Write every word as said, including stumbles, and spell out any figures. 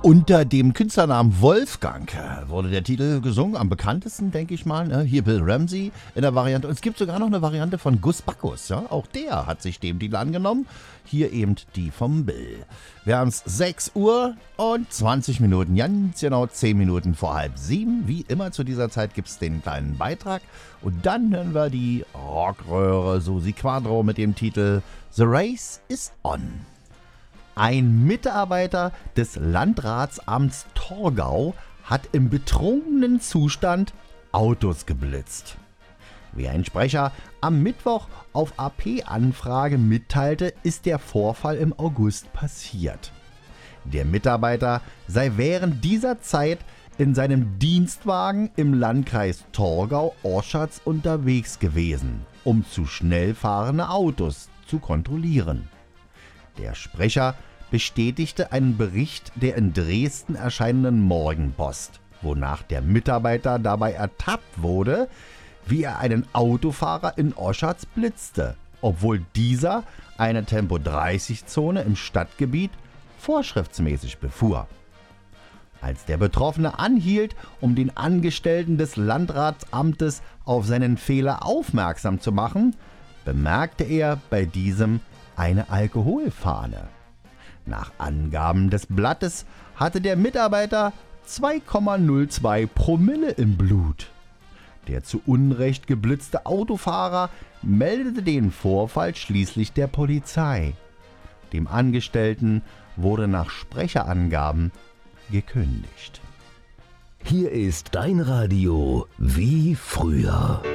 Unter dem Künstlernamen Wolfgang wurde der Titel gesungen, am bekanntesten, denke ich mal. Ne? Hier Bill Ramsey in der Variante. Und es gibt sogar noch eine Variante von Gus Backus. Ja? Auch der hat sich dem Titel angenommen. Hier eben die vom Bill. Wir haben es sechs Uhr und zwanzig Minuten. Ganz genau zehn Minuten vor halb sieben. Wie immer zu dieser Zeit gibt es den kleinen Beitrag. Und dann hören wir die Rockröhre Susi Quadro mit dem Titel The Race is On. Ein Mitarbeiter des Landratsamts Torgau hat im betrunkenen Zustand Autos geblitzt. Wie ein Sprecher am Mittwoch auf A P-Anfrage mitteilte, ist der Vorfall im August passiert. Der Mitarbeiter sei während dieser Zeit in seinem Dienstwagen im Landkreis Torgau-Oschatz unterwegs gewesen, um zu schnell fahrende Autos zu kontrollieren. Der Sprecher bestätigte einen Bericht der in Dresden erscheinenden Morgenpost, wonach der Mitarbeiter dabei ertappt wurde, wie er einen Autofahrer in Oschatz blitzte, obwohl dieser eine Tempo dreißig Zone im Stadtgebiet vorschriftsmäßig befuhr. Als der Betroffene anhielt, um den Angestellten des Landratsamtes auf seinen Fehler aufmerksam zu machen, bemerkte er bei diesem eine Alkoholfahne. Nach Angaben des Blattes hatte der Mitarbeiter zwei Komma null zwei Promille im Blut. Der zu Unrecht geblitzte Autofahrer meldete den Vorfall schließlich der Polizei. Dem Angestellten wurde nach Sprecherangaben gekündigt. Hier ist dein Radio wie früher.